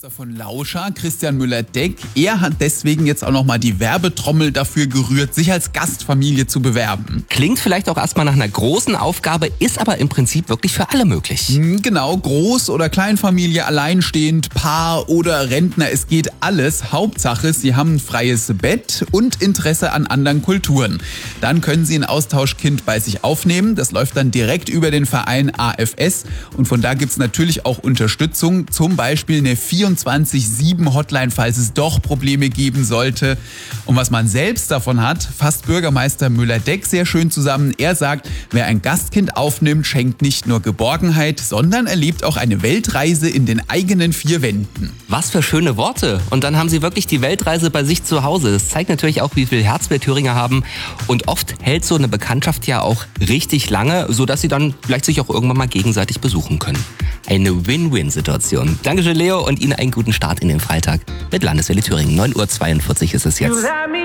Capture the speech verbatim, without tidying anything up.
Bürgermeister von Lauscha, Christian Müller-Deck, er hat deswegen jetzt auch nochmal die Werbetrommel dafür gerührt, sich als Gastfamilie zu bewerben. Klingt vielleicht auch erstmal nach einer großen Aufgabe, ist aber im Prinzip wirklich für alle möglich. Genau, Groß- oder Kleinfamilie, alleinstehend, Paar oder Rentner, es geht alles. Hauptsache, Sie haben ein freies Bett und Interesse an anderen Kulturen. Dann können Sie ein Austauschkind bei sich aufnehmen. Das läuft dann direkt über den Verein A F S und von da gibt's natürlich auch Unterstützung, zum Beispiel eine vierundzwanzig sieben Hotline, falls es doch Probleme geben sollte. Und was man selbst davon hat, fasst Bürgermeister Müller-Deck sehr schön zusammen. Er sagt, wer ein Gastkind aufnimmt, schenkt nicht nur Geborgenheit, sondern erlebt auch eine Weltreise in den eigenen vier Wänden. Was für schöne Worte. Und dann haben Sie wirklich die Weltreise bei sich zu Hause. Das zeigt natürlich auch, wie viel Herz wir Thüringer haben. Und oft hält so eine Bekanntschaft ja auch richtig lange, sodass Sie dann vielleicht sich auch irgendwann mal gegenseitig besuchen können. Eine Win-Win-Situation. Dankeschön, Leo, und Ihnen einen guten Start in den Freitag mit Landeswelle Thüringen. neun Uhr zweiundvierzig ist es jetzt.